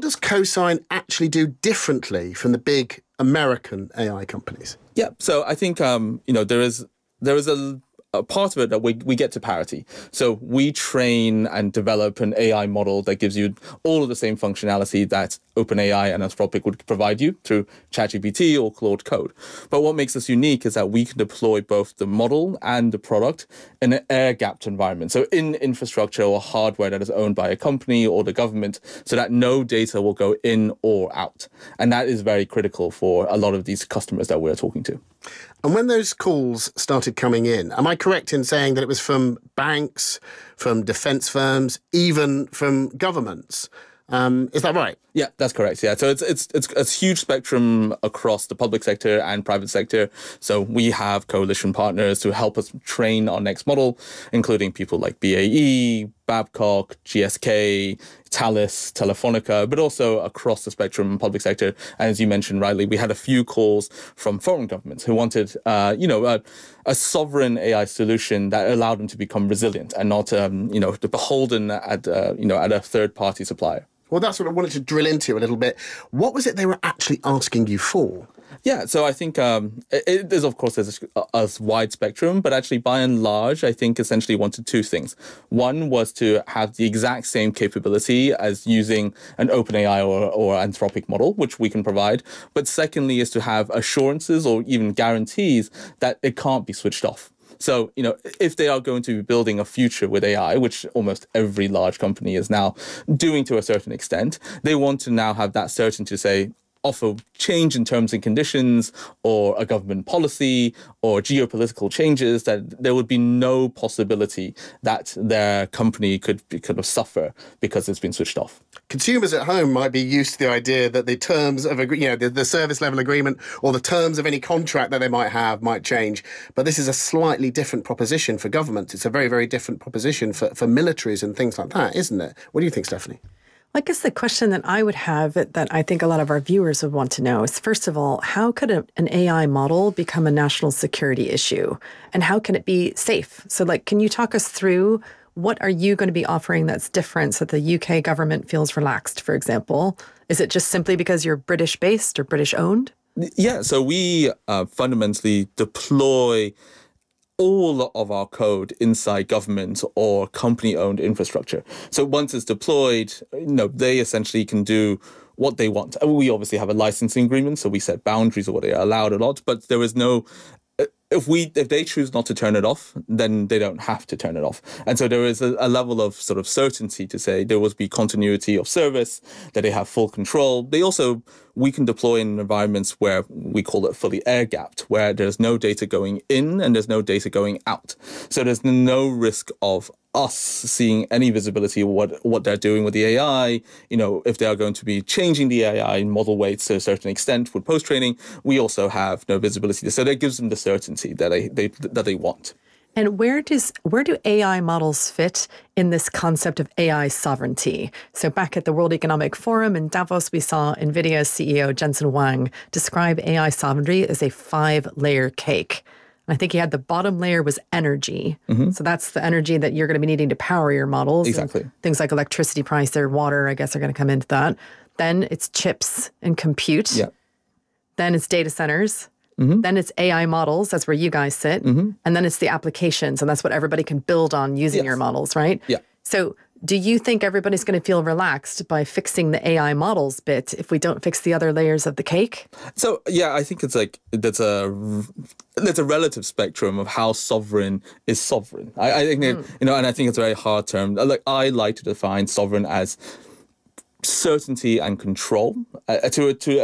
does Cosign actually do differently from the big American AI companies? Yeah, so I think there is a part of it that we get to parity. So we train and develop an AI model that gives you all of the same functionality that OpenAI and Anthropic would provide you through ChatGPT or Claude Code. But what makes us unique is that we can deploy both the model and the product in an air-gapped environment. So in infrastructure or hardware that is owned by a company or the government, so that no data will go in or out. And that is very critical for a lot of these customers that we're talking to. And when those calls started coming in, am I correct in saying that it was from banks, from defense firms, even from governments? Is that right? Yeah, that's correct. Yeah, so it's a huge spectrum across the public sector and private sector. So we have coalition partners to help us train our next model, including people like BAE, Babcock, GSK, Thales, Telefonica, but also across the spectrum public sector. And as you mentioned rightly, we had a few calls from foreign governments who wanted, a sovereign AI solution that allowed them to become resilient and not, beholden at a third-party supplier. Well, that's what I wanted to drill into a little bit. What was it they were actually asking you for? Yeah, so I think it is, of course, there's a wide spectrum, but actually, by and large, I think essentially wanted two things. One was to have the exact same capability as using an OpenAI or Anthropic model, which we can provide. But secondly, is to have assurances or even guarantees that it can't be switched off. So, if they are going to be building a future with AI, which almost every large company is now doing to a certain extent, they want to now have that certainty to say, offer change in terms and conditions or a government policy or geopolitical changes, that there would be no possibility that their company could kind of suffer because it's been switched off. Consumers at home might be used to the idea that the terms of the service level agreement or the terms of any contract that they might have might change. But this is a slightly different proposition for governments. It's a very, very different proposition for militaries and things like that, isn't it? What do you think, Stephanie? I guess the question that I would have that I think a lot of our viewers would want to know is, first of all, how could an AI model become a national security issue? And how can it be safe? So, can you talk us through what are you going to be offering that's different so that the UK government feels relaxed, for example? Is it just simply because you're British-based or British-owned? Yeah, so we fundamentally deploy all of our code inside government or company-owned infrastructure. So once it's deployed, they essentially can do what they want. We obviously have a licensing agreement, so we set boundaries of what they are allowed or not, but there is no... If they choose not to turn it off, then they don't have to turn it off. And so there is a level of sort of certainty to say there will be continuity of service, that they have full control. We can deploy in environments where we call it fully air-gapped, where there's no data going in and there's no data going out. So there's no risk of us seeing any visibility of what they're doing with the AI. If they are going to be changing the AI model weights to a certain extent with post-training, we also have no visibility. So that gives them the certainty that they want. And where do AI models fit in this concept of AI sovereignty? So back at the World Economic Forum in Davos, we saw NVIDIA's CEO Jensen Huang describe AI sovereignty as a 5-layer cake. And I think he had the bottom layer was energy. Mm-hmm. So that's the energy that you're going to be needing to power your models. Exactly. And things like electricity price or water, I guess, are going to come into that. Then it's chips and compute. Yeah. Then it's data centers. Mm-hmm. Then it's AI models. That's where you guys sit. Mm-hmm. And then it's the applications. And that's what everybody can build on using your models, right? Yeah. So do you think everybody's going to feel relaxed by fixing the AI models bit if we don't fix the other layers of the cake? So, yeah, I think it's that's a relative spectrum of how sovereign is sovereign. I think, and I think it's a very hard term. I like to define sovereign as certainty and control to